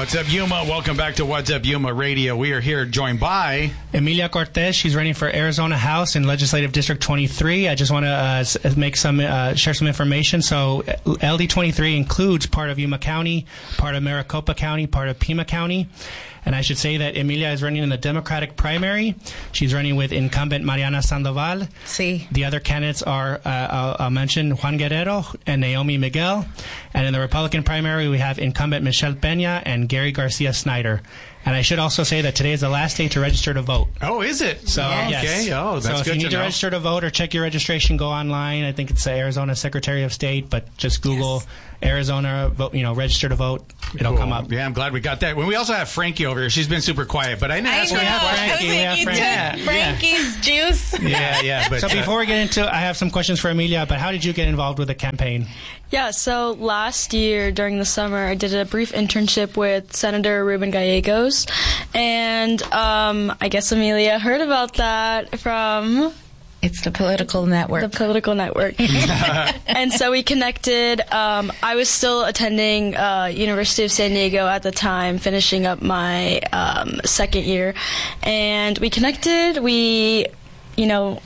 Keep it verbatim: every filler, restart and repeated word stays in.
What's up, Yuma? Welcome back to What's Up, Yuma Radio. We are here joined by Emilia Cortez. She's running for Arizona House in Legislative District twenty-three. I just want to uh, make some uh, share some information. So L D twenty-three includes part of Yuma County, part of Maricopa County, part of Pima County. And I should say that Emilia is running in the Democratic primary. She's running with incumbent Mariana Sandoval. Sí. The other candidates are, uh, I'll, I'll mention Juan Guerrero and Naomi Miguel. And in the Republican primary, we have incumbent Michelle Peña and Gary Garcia Snyder. And I should also say that today is the last day to register to vote. Oh, is it? So, yes. yes. Okay. Oh, that's so if good you need to to, know. register to vote or check your registration, go online. I think it's the Arizona Secretary of State, but just Google Yes. Arizona, vote, you know, register to vote. It'll Cool. come up. Yeah, I'm glad we got that. Well, we also have Frankie over here. She's been super quiet, but I didn't I ask know. her. have I Frankie. was We like, have you Frankie. took Yeah. Frankie's juice. Yeah, yeah. But, So uh, before we get into, I have some questions for Emilia, but how did you get involved with the campaign? Yeah, so last year during the summer, I did a brief internship with Senator Ruben Gallegos, and um, I guess Emilia heard about that from It's the political network. the Political Network. And so we connected. Um, I was still attending uh, University of San Diego at the time, finishing up my um, second year, and we connected. We, you know,